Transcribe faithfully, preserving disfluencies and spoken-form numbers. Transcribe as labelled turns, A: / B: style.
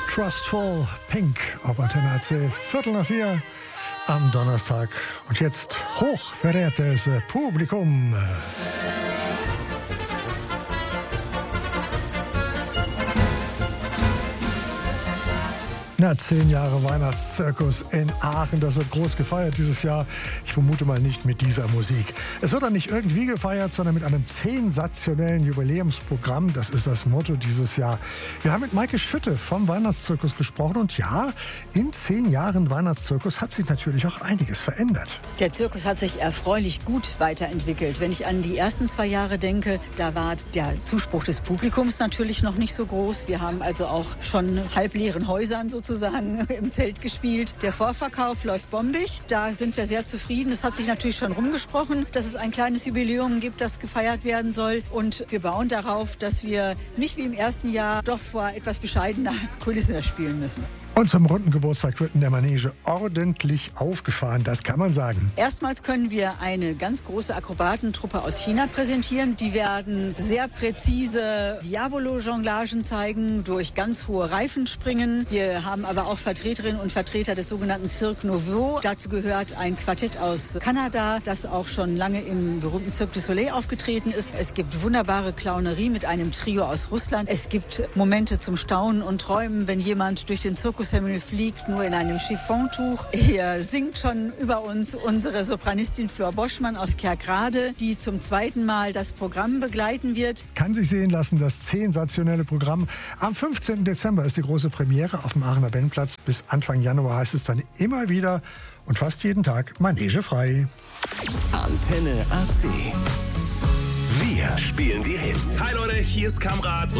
A: Trustful Pink auf Antenne A C, Viertel nach vier am Donnerstag. Und jetzt hochverehrtes Publikum. Na, zehn Jahre Weihnachtszirkus in Aachen, das wird groß gefeiert dieses Jahr. Ich vermute mal nicht mit dieser Musik. Es wird dann nicht irgendwie gefeiert, sondern mit einem sensationellen Jubiläumsprogramm. Das ist das Motto dieses Jahr. Wir haben mit Maike Schütte vom Weihnachtszirkus gesprochen und ja, in zehn Jahren Weihnachtszirkus hat sich natürlich auch einiges verändert.
B: Der Zirkus hat sich erfreulich gut weiterentwickelt. Wenn ich an die ersten zwei Jahre denke, da war der Zuspruch des Publikums natürlich noch nicht so groß. Wir haben also auch schon halbleeren Häusern sozusagen sozusagen im Zelt gespielt. Der Vorverkauf läuft bombig. Da sind wir sehr zufrieden. Es hat sich natürlich schon rumgesprochen, dass es ein kleines Jubiläum gibt, das gefeiert werden soll. Und wir bauen darauf, dass wir nicht wie im ersten Jahr doch vor etwas bescheidener Kulisse spielen müssen.
A: Und zum runden Geburtstag wird in der Manege ordentlich aufgefahren, das kann man sagen.
B: Erstmals können wir eine ganz große Akrobatentruppe aus China präsentieren. Die werden sehr präzise Diabolo-Jonglagen zeigen, durch ganz hohe Reifen springen. Wir haben aber auch Vertreterinnen und Vertreter des sogenannten Cirque Nouveau. Dazu gehört ein Quartett aus Kanada, das auch schon lange im berühmten Cirque du Soleil aufgetreten ist. Es gibt wunderbare Clownerie mit einem Trio aus Russland. Es gibt Momente zum Staunen und Träumen, wenn jemand durch den Zirkus Himmel fliegt, nur in einem Chiffontuch. Hier singt schon über uns unsere Sopranistin Flor Boschmann aus Kerkrade, die zum zweiten Mal das Programm begleiten wird.
A: Kann sich sehen lassen, das sensationelle Programm. Am fünfzehnten Dezember ist die große Premiere auf dem Aachener Bennplatz. Bis Anfang Januar heißt es dann immer wieder und fast jeden Tag Manege frei.
C: Antenne A C. Wir spielen die Hits.
D: Hi Leute, hier ist Kamrat.